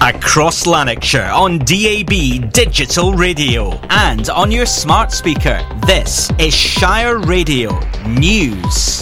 Across Lanarkshire on DAB Digital Radio and on your smart speaker. This is Shire Radio News.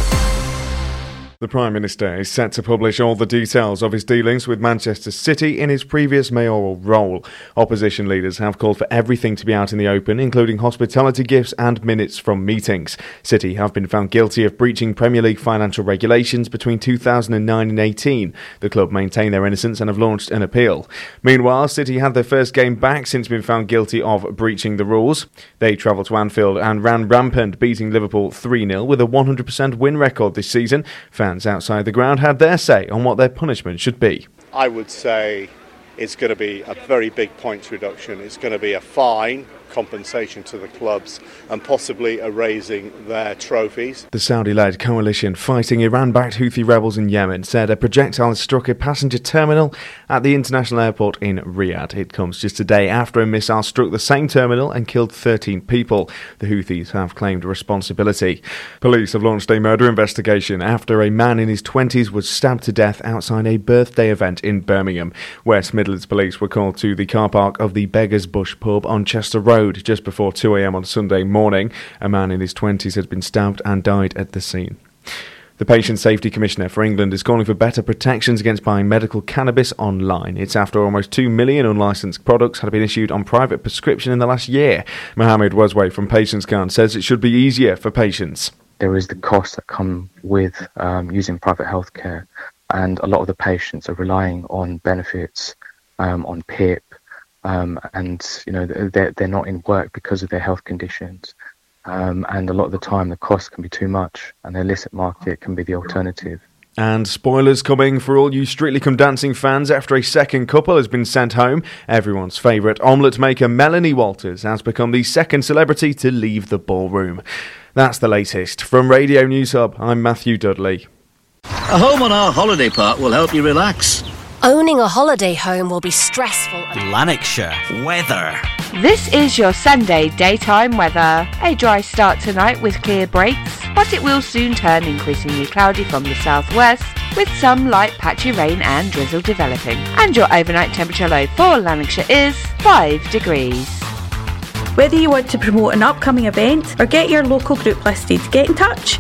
The Prime Minister is set to publish all the details of his dealings with Manchester City in his previous mayoral role. Opposition leaders have called for everything to be out in the open, including hospitality gifts and minutes from meetings. City have been found guilty of breaching Premier League financial regulations between 2009 and 18. The club maintain their innocence and have launched an appeal. Meanwhile, City had their first game back since being found guilty of breaching the rules. They travelled to Anfield and ran rampant, beating Liverpool 3-0 with a 100% win record this season. Fans outside the ground had their say on what their punishment should be. I would say it's going to be a very big points reduction. It's going to be a fine, compensation to the clubs, and possibly a raising their trophies. The Saudi-led coalition fighting Iran-backed Houthi rebels in Yemen said a projectile has struck a passenger terminal at the international airport in Riyadh. It comes just a day after a missile struck the same terminal and killed 13 people. The Houthis have claimed responsibility. Police have launched a murder investigation after a man in his 20s was stabbed to death outside a birthday event in Birmingham. West Midlands Police were called to the car park of the Beggars Bush pub on Chester Road just before 2 a.m. on Sunday morning. A man in his 20s had been stabbed and died at the scene. The Patient Safety Commissioner for England is calling for better protections against buying medical cannabis online. It's after almost 2 million unlicensed products had been issued on private prescription in the last year. Mohammed Wasway from Patients Guard says it should be easier for patients. There is the costs that come with using private healthcare, and a lot of the patients are relying on benefits, on PIP, and you know they're not in work because of their health conditions, and a lot of the time the cost can be too much, and the illicit market can be the alternative. And spoilers coming for all you Strictly Come Dancing fans after a second couple has been sent home. Everyone's favourite omelette maker Melanie Walters has become the second celebrity to leave the ballroom. That's the latest. From Radio News Hub, I'm Matthew Dudley. A home on our holiday park will help you relax. Owning a holiday home will be stressful. Lanarkshire weather. This is your Sunday daytime weather. A dry start tonight with clear breaks, but it will soon turn increasingly cloudy from the southwest, with some light patchy rain and drizzle developing. And your overnight temperature low for Lanarkshire is 5 degrees. Whether you want to promote an upcoming event or get your local group listed, get in touch.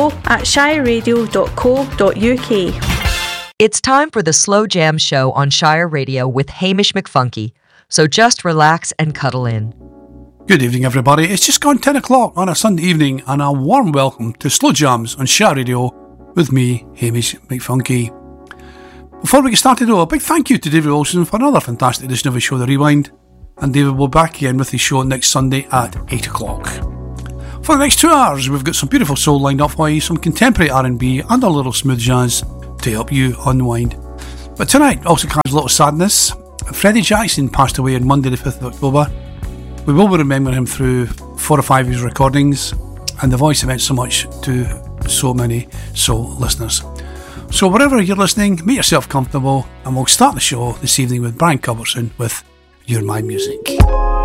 info@shireradio.co.uk. It's time for the Slow Jam Show on Shire Radio with Hamish McFunky. So just relax and cuddle in. Good evening, everybody. It's just gone 10 o'clock on a Sunday evening, and a warm welcome to Slow Jams on Shire Radio with me, Hamish McFunky. Before we get started, though, a big thank you to David Wilson for another fantastic edition of his show, The Rewind. And David will be back again with his show next Sunday at 8 o'clock. For the next 2 hours, we've got some beautiful soul lined up for you, some contemporary R&B and a little smooth jazz to help you unwind. But tonight also carries a little sadness. Freddie Jackson passed away on Monday the 5th of October. We will be remembering him through 4 or 5 of his recordings and the voice that meant so much to so many soul listeners. So wherever you're listening, make yourself comfortable, and we'll start the show this evening with Brian Culbertson with You're My Music.